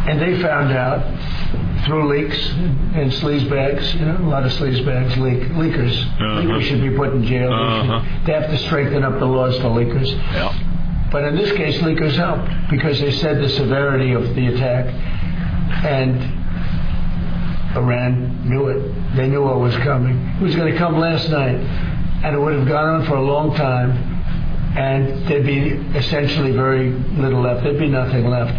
And they found out through leaks and sleaze bags, a lot of sleaze bags, leakers. Leakers should be put in jail. They have to strengthen up the laws for leakers. Yeah. But in this case, leakers helped because they said the severity of the attack, and Iran knew it. They knew what was coming. It was going to come last night, and it would have gone on for a long time, and there'd be essentially very little left. There'd be nothing left.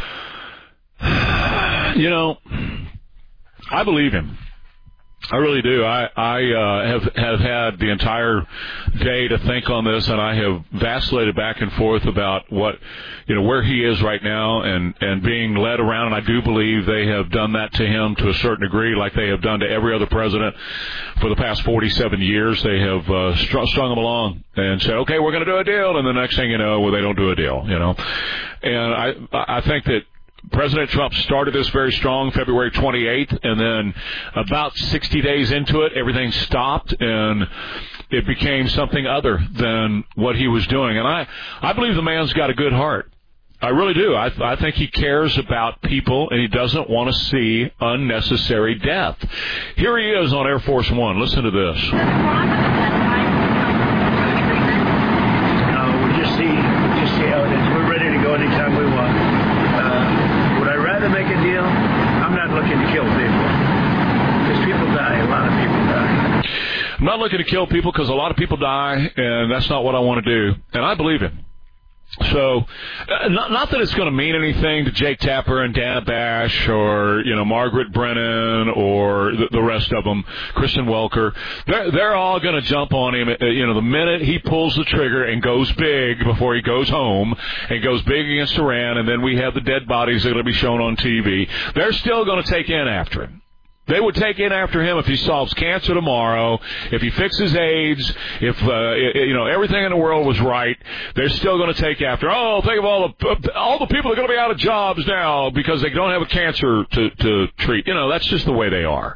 I believe him. I really do. I have had the entire day to think on this, and I have vacillated back and forth about where he is right now and being led around. And I do believe they have done that to him to a certain degree, like they have done to every other president for the past 47 years. They have strung him along and said, okay, we're going to do a deal. And the next thing you know, they don't do a deal, And I think that President Trump started this very strong February 28th, and then about 60 days into it, everything stopped, and it became something other than what he was doing. And I believe the man's got a good heart. I really do. I think he cares about people, and he doesn't want to see unnecessary death. Here he is on Air Force One. Listen to this. We just see how it is. We're ready to go anytime we want. To make a deal, I'm not looking to kill people because people die. A lot of people die. I'm not looking to kill people because a lot of people die, and that's not what I want to do. And I believe him. So, not that it's going to mean anything to Jake Tapper and Dana Bash or, Margaret Brennan or the rest of them, Kristen Welker. They're all going to jump on him, the minute he pulls the trigger and goes big before he goes home and goes big against Iran, and then we have the dead bodies that are going to be shown on TV. They're still going to take in after him. They would take in after him if he solves cancer tomorrow, if he fixes AIDS, if everything in the world was right. They're still going to take after. Oh, think of all the people that are going to be out of jobs now because they don't have a cancer to treat. That's just the way they are.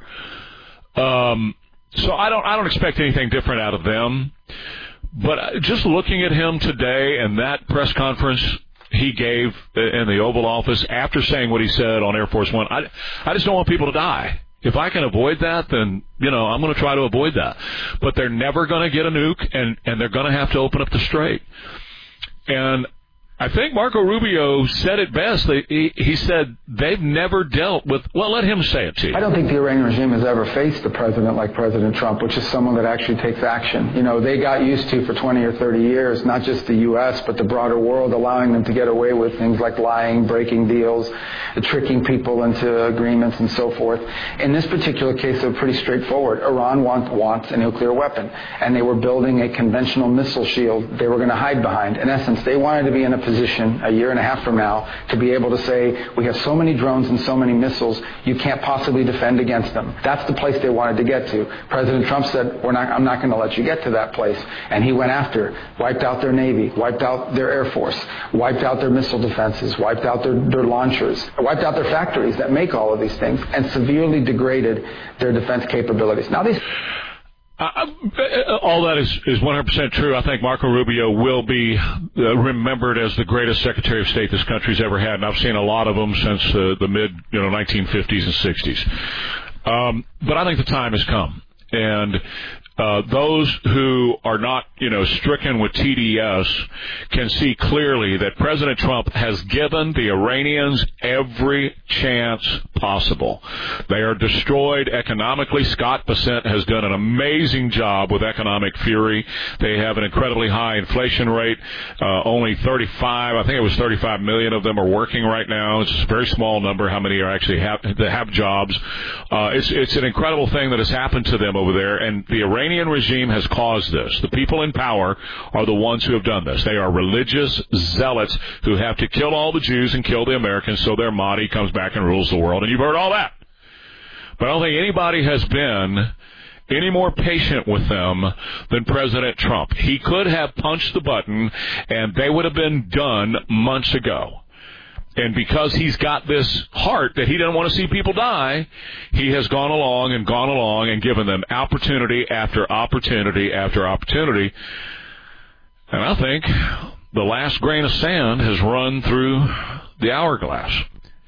So I don't expect anything different out of them. But just looking at him today and that press conference he gave in the Oval Office after saying what he said on Air Force One, I just don't want people to die. If I can avoid that, then, I'm going to try to avoid that. But they're never going to get a nuke, and they're going to have to open up the strait. And I think Marco Rubio said it best. He said they've never dealt with, well, let him say it to you. I don't think the Iranian regime has ever faced a president like President Trump, which is someone that actually takes action. They got used to for 20 or 30 years, not just the U.S., but the broader world, allowing them to get away with things like lying, breaking deals, tricking people into agreements and so forth. In this particular case, they're pretty straightforward. Iran wants a nuclear weapon, and they were building a conventional missile shield they were going to hide behind. In essence, they wanted to be in a position a year and a half from now to be able to say, we have so many drones and so many missiles, you can't possibly defend against them. That's the place they wanted to get to. President Trump said, I'm not going to let you get to that place. And he went after, wiped out their Navy, wiped out their Air Force, wiped out their missile defenses, wiped out their launchers, wiped out their factories that make all of these things, and severely degraded their defense capabilities. Now these... all that is 100% true. I think Marco Rubio will be remembered as the greatest Secretary of State this country's ever had, and I've seen a lot of them since the mid 1950s and 60s. But I think the time has come, and those who are not, stricken with TDS can see clearly that President Trump has given the Iranians every chance possible. They are destroyed economically. Scott Bessent has done an amazing job with economic fury. They have an incredibly high inflation rate. Only 35 million of them are working right now. It's a very small number how many are actually have jobs. It's an incredible thing that has happened to them over there, and the Iranian regime has caused this. The people in power are the ones who have done this. They are religious zealots who have to kill all the Jews and kill the Americans so their Mahdi comes back and rules the world. And you've heard all that. But I don't think anybody has been any more patient with them than President Trump. He could have punched the button and they would have been done months ago. And because he's got this heart that he doesn't want to see people die, he has gone along and given them opportunity after opportunity after opportunity. And I think the last grain of sand has run through the hourglass.